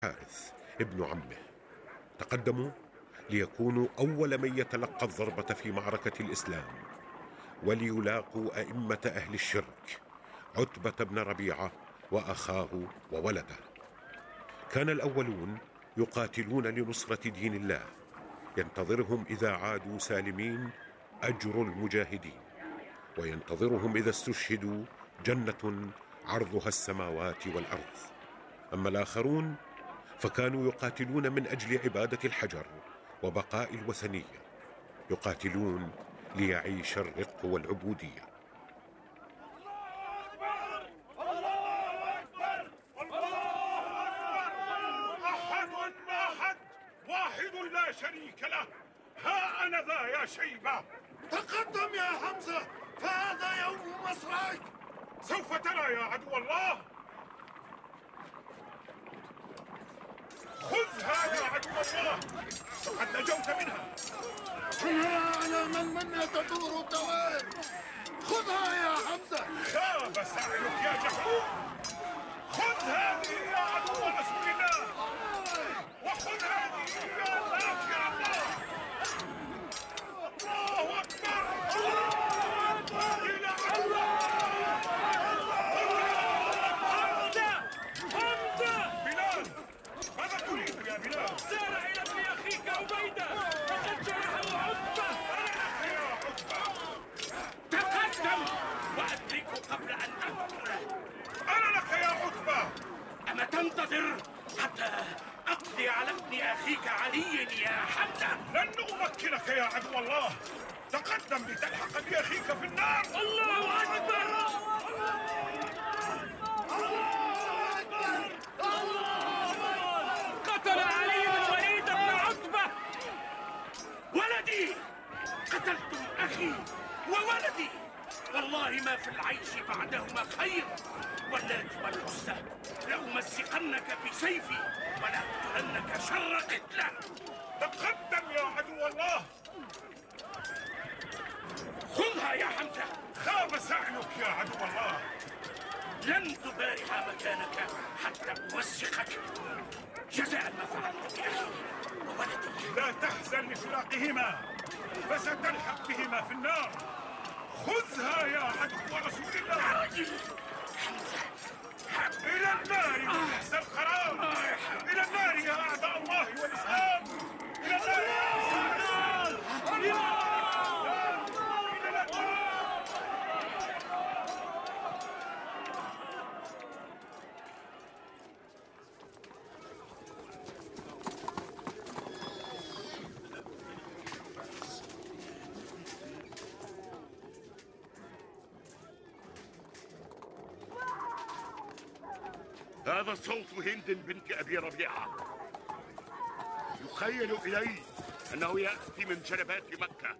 حارث ابن عمه. تقدموا ليكونوا أول من يتلقى الضربة في معركة الإسلام، وليلاقوا أئمة أهل الشرك عتبة بن ربيعة وأخاه وولده. كان الأولون يقاتلون لنصرة دين الله، ينتظرهم إذا عادوا سالمين أجر المجاهدين، وينتظرهم إذا استشهدوا جنة عرضها السماوات والأرض. أما الآخرون فكانوا يقاتلون من أجل عبادة الحجر وبقاء الوثنية، يقاتلون ليعيش الرق والعبودية. أحد واحد لا شريك له. ها أنا ذا يا شيبة. تقدم يا حمزة، فهذا يوم مصرعك. سوف ترى يا عدو الله. خذها يا عدو الله، فقد نجوت منها. خذها على من تدور الدوائر. خذها يا حمزة. خاب سعيك يا جحود. خذ هذه يا عدو رسول الله، وخذ هذه يا ذاكر الله. الله أكبر. الله أكبر. إلى حمزة! بلال، ماذا تريد يا بلال؟ سارع إلى ابن أخيك عبيدة، فقد جرحه عتبة. يا عتبة، تقدم وأدركه قبل أن أقتله. أنا لك يا عتبة. أما تنتظر حتى أقضي على ابن أخيك علي يا حمزة؟ لن أمكنك يا عدو الله. تقدم لتلحق بأخيك في النار. الله أكبر. قتل علي الوليد بن عتبة ولدي. قتلتم أخي وولدي، والله ما في العيش بعدهما خير. واللات والعزى لأمزقنك بسيفي ولأقتلنك شر قتلة. تقدم يا عدو الله. خذها يا حمزة. خاب سعيك يا عدو الله. لن تبارح مكانك حتى أمزقك جزاء ما فعلت بأخي وولدي. لا تحزن لفراقهما، فستلحق بهما في النار. خذها يا عدو رسول الله. راجل حمزة. إلى النار وبئس القرار. إلى النار يا أعداء الله والإسلام. إلى النار يا الإسلام. هذا صوت هند بنت أبي ربيعة. يخيل إلي أنه يأتي من جنبات مكة.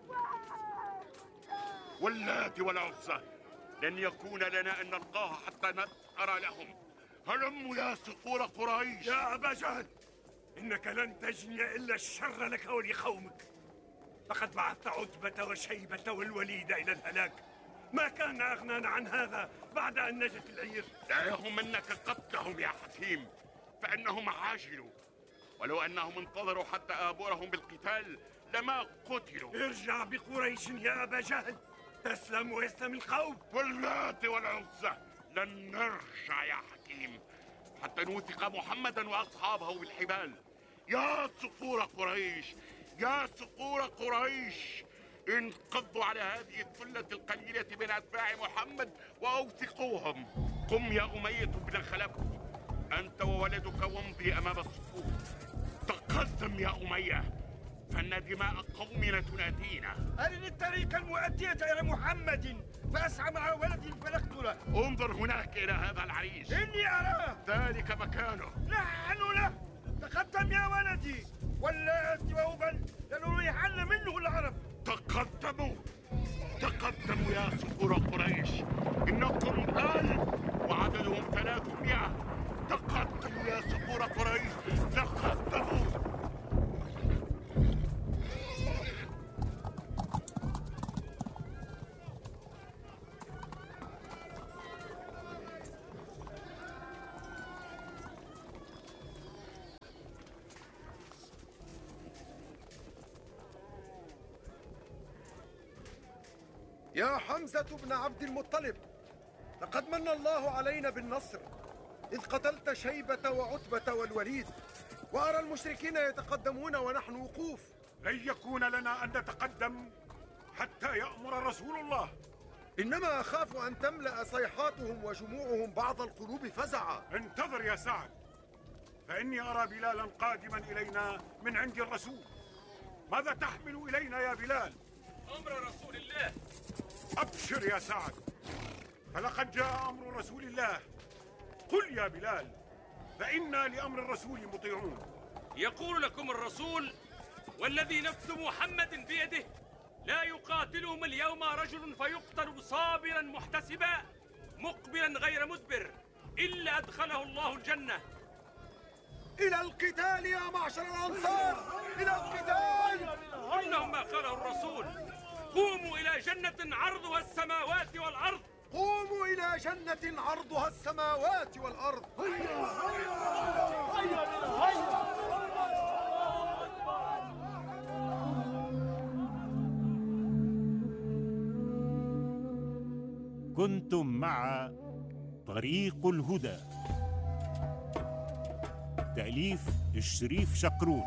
واللات والعزى لن يكون لنا أن نلقاها حتى نسأر لهم. هلموا يا صقور قريش. يا أبا جهل، إنك لن تجني إلا الشر لك ولقومك. فقد بعثت عتبة وشيبة والوليد إلى الهلاك. ما كان أغنانا عن هذا بعد أن نجت العير. لا يهمنك قتلهم يا حكيم، فإنهم عاجلوا. ولو أنهم انتظروا حتى آمرهم بالقتال لما قتلوا. ارجع بقريش يا أبا جهل، تسلم ويسلم القوم. واللات والعزى لن نرجع يا حكيم حتى نوثق محمدا وأصحابه بالحبال. يا صقور قريش، يا صقور قريش، انقضوا على هذه الثلة القليلة من أتباع محمد وأوثقوهم. قم يا أمية بن خلف، أنت وولدك وامضي أمام الصفوف. تقدم يا أمية، فإن دماء قومنا تنادينا. أرني الطريق المؤدية إلى محمد فأسعى مع ولدي فنقتله. انظر هناك إلى هذا العريس. إني أراه. ذلك مكانه. نحن له. تقدم يا ولدي، واللات وهبل لنريحن منه العرب. تقدموا تقدموا يا صقور قريش، إنكم آل وعددهم 300. تقدموا يا صقور قريش، تقدموا. يا حمزة بن عبد المطلب، لقد من الله علينا بالنصر إذ قتلت شيبة وعتبة والوليد، وأرى المشركين يتقدمون ونحن وقوف. لن يكون لنا أن نتقدم حتى يأمر رسول الله. إنما أخاف أن تملأ صيحاتهم وجموعهم بعض القلوب فزعا. انتظر يا سعد، فإني أرى بلالا قادما إلينا من عند الرسول. ماذا تحمل إلينا يا بلال؟ أمر رسول الله. أبشر يا سعد، فلقد جاء أمر رسول الله. قل يا بلال، فإنا لأمر الرسول مطيعون. يقول لكم الرسول والذي نفس محمد بيده: لا يقاتلهم اليوم رجل فيقتل صابرا محتسبا مقبلا غير مدبر إلا أدخله الله الجنة. إلى القتال يا معشر الأنصار، إلى القتال. إنهم ما قاله الرسول: قوموا إلى جنة عرضها السماوات والأرض. قوموا إلى جنة عرضها السماوات والأرض. كنتم مع طريق الهدى، تأليف الشريف شقرون،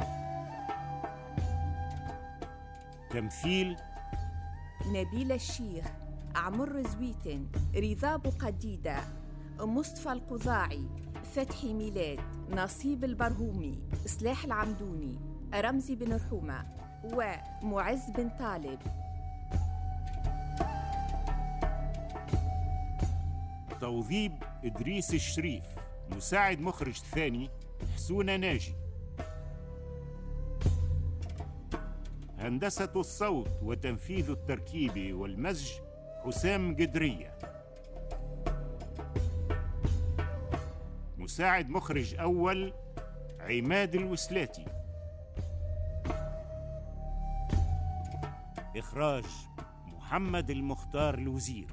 تمثيل نبيل الشيخ، عمر زويتن، رضاب قديدة، مصطفى القضاعي، فتحي ميلاد، نصيب البرهومي، سلاح العمدوني، رمزي بن رحومة، ومعز بن طالب. توظيب إدريس الشريف، مساعد مخرج ثاني حسون ناجي. هندسة الصوت وتنفيذ التركيب والمزج حسام قدرية. مساعد مخرج أول عماد الوسلاتي. إخراج محمد المختار الوزير.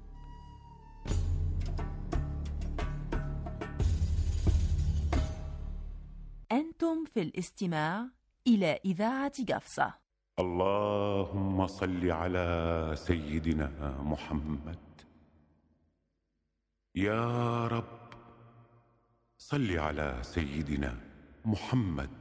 أنتم في الاستماع إلى إذاعة قفصة. اللهم صل على سيدنا محمد. يا رب صل على سيدنا محمد.